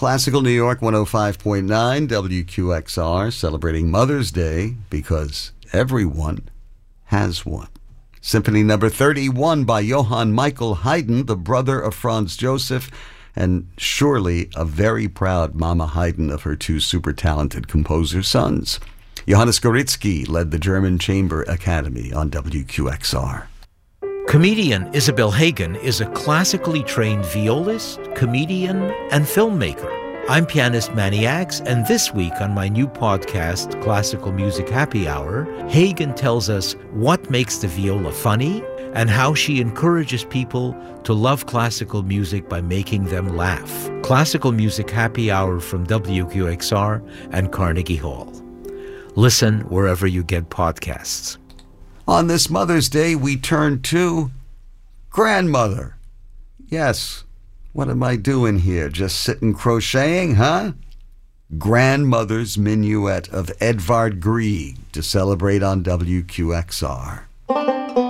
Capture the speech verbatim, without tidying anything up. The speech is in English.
Classical New York one oh five point nine, W Q X R, celebrating Mother's Day because everyone has one. Symphony number thirty-one by Johann Michael Haydn, the brother of Franz Joseph, and surely a very proud Mama Haydn of her two super talented composer sons. Johannes Goritzky led the German Chamber Academy on W Q X R. Comedian Isabel Hagen is a classically trained violist, comedian, and filmmaker. I'm pianist Manny Axe, and this week on my new podcast, Classical Music Happy Hour, Hagen tells us what makes the viola funny and how she encourages people to love classical music by making them laugh. Classical Music Happy Hour from W Q X R and Carnegie Hall. Listen wherever you get podcasts. On this Mother's Day, we turn to grandmother. Yes, what am I doing here? Just sitting crocheting, huh? Grandmother's Minuet of Edvard Grieg to celebrate on W Q X R.